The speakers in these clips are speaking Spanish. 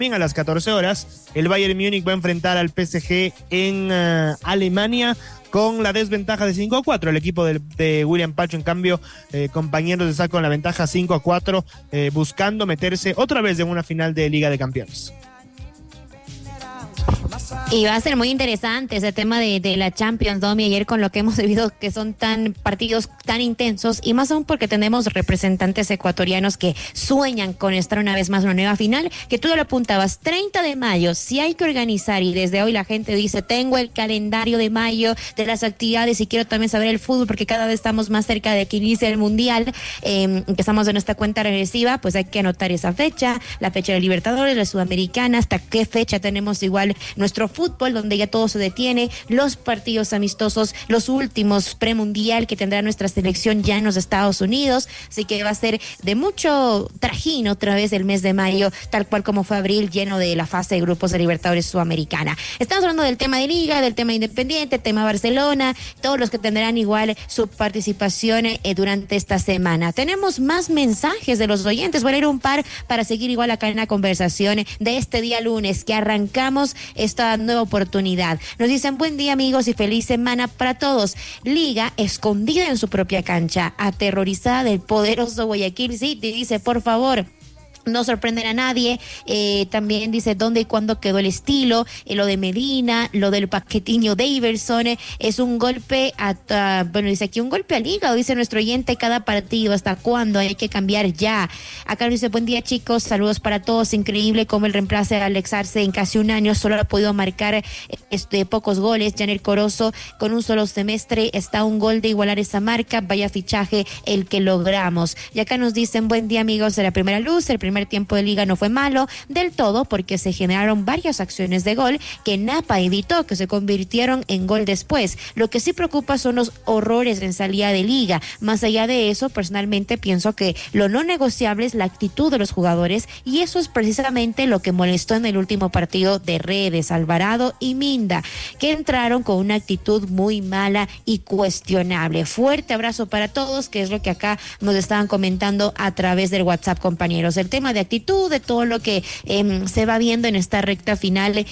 Bien, a las 14 horas, el Bayern Múnich va a enfrentar al PSG en Alemania con la desventaja de 5-4. El equipo de William Pacho, en cambio, compañeros, está con la ventaja 5-4, buscando meterse otra vez en una final de Liga de Campeones. Y va a ser muy interesante ese tema de la Champions, Domi, ayer con lo que hemos vivido, que son partidos tan intensos, y más aún porque tenemos representantes ecuatorianos que sueñan con estar una vez más en una nueva final, que tú lo apuntabas, 30 de mayo, si hay que organizar, y desde hoy la gente dice, tengo el calendario de mayo de las actividades y quiero también saber el fútbol, porque cada vez estamos más cerca de que inicie el Mundial, que estamos en esta cuenta regresiva, pues hay que anotar esa fecha, la fecha de Libertadores, la Sudamericana, hasta qué fecha tenemos igual nuestro fútbol, donde ya todo se detiene, los partidos amistosos, los últimos premundial que tendrá nuestra selección ya en los Estados Unidos, así que va a ser de mucho trajín otra vez el mes de mayo, tal cual como fue abril, lleno de la fase de grupos de Libertadores Sudamericana. Estamos hablando del tema de Liga, del tema Independiente, tema Barcelona, todos los que tendrán igual su participación durante esta semana. Tenemos más mensajes de los oyentes, voy a ir un par para seguir igual acá en la conversación de este día lunes, que arrancamos esta nueva oportunidad. Nos dicen, buen día amigos y feliz semana para todos. Liga escondida en su propia cancha, aterrorizada del poderoso Guayaquil City, dice, por favor, no sorprenden a nadie. También dice dónde y cuándo quedó el estilo, lo de Medina, lo del Paquetiño Daverson, es un golpe bueno, dice aquí un golpe al hígado, dice nuestro oyente, cada partido, ¿hasta cuándo? Hay que cambiar ya. Acá nos dice, buen día chicos, saludos para todos, increíble cómo el reemplazo de Alex Arce en casi un año solo ha podido marcar pocos goles. Janel Corozo con un solo semestre está un gol de igualar esa marca, vaya fichaje el que logramos. Y acá nos dicen, buen día amigos de la primera luz, el primer tiempo de Liga no fue malo del todo porque se generaron varias acciones de gol que Napa evitó, que se convirtieron en gol después. Lo que sí preocupa son los horrores en salida de Liga. Más allá de eso, personalmente pienso que lo no negociable es la actitud de los jugadores, y eso es precisamente lo que molestó en el último partido de Redes, Alvarado y Minda, que entraron con una actitud muy mala y cuestionable. Fuerte abrazo para todos, que es lo que acá nos estaban comentando a través del WhatsApp, compañeros. El tema de actitud, de todo lo que se va viendo en esta recta final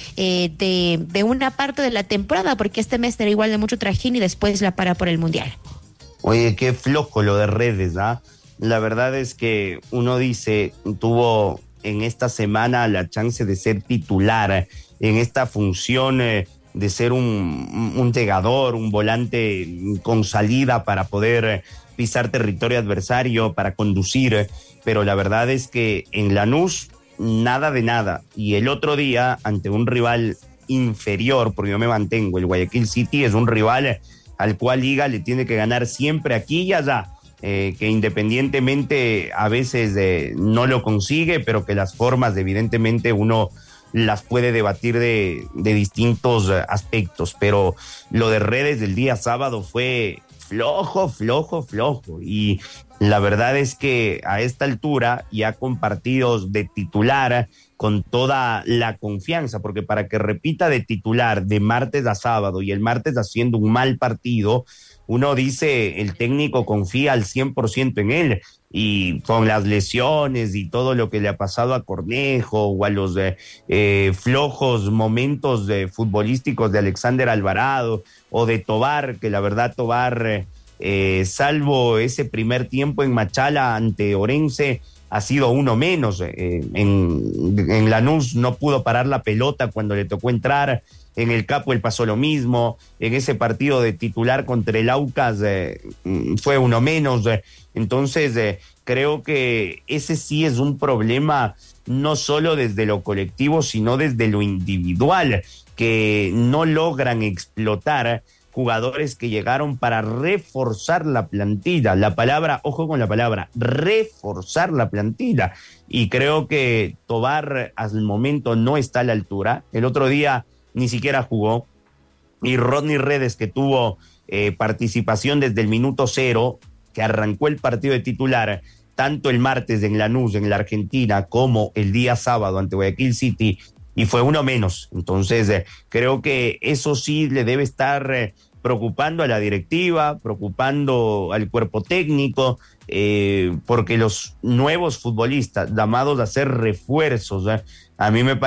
de una parte de la temporada, porque este mes será igual de mucho trajín y después la para por el Mundial. Oye, qué flojo lo de Redes, ¿ah? La verdad es que uno dice, tuvo en esta semana la chance de ser titular en esta función, de ser un llegador, un volante con salida para poder pisar territorio adversario, para conducir, pero la verdad es que en Lanús nada de nada. Y el otro día, ante un rival inferior, porque yo me mantengo, el Guayaquil City es un rival al cual Liga le tiene que ganar siempre aquí y allá, que independientemente a veces no lo consigue, pero que las formas evidentemente uno las puede debatir de distintos aspectos, pero lo de Redes del día sábado fue flojo, y la verdad es que a esta altura, ya con partidos de titular, con toda la confianza, porque para que repita de titular de martes a sábado y el martes haciendo un mal partido, uno dice, el técnico confía al 100% en él, y con las lesiones y todo lo que le ha pasado a Cornejo o a los flojos momentos futbolísticos de Alexander Alvarado o de Tobar, que la verdad Tobar, salvo ese primer tiempo en Machala ante Orense, ha sido uno menos. En Lanús no pudo parar la pelota cuando le tocó entrar. En el Capo él pasó lo mismo. En ese partido de titular contra el Aucas fue uno menos. Entonces creo que ese sí es un problema, no solo desde lo colectivo, sino desde lo individual, que no logran explotar jugadores que llegaron para reforzar la plantilla. La palabra, ojo con la palabra, reforzar la plantilla. Y creo que Tobar al momento no está a la altura. El otro día ni siquiera jugó. Y Rodney Redes, que tuvo participación desde el minuto 0, que arrancó el partido de titular, tanto el martes en Lanús, en la Argentina, como el día sábado ante Guayaquil City, y fue uno menos. Entonces creo que eso sí le debe estar preocupando a la directiva, preocupando al cuerpo técnico, porque los nuevos futbolistas llamados a hacer refuerzos A mí me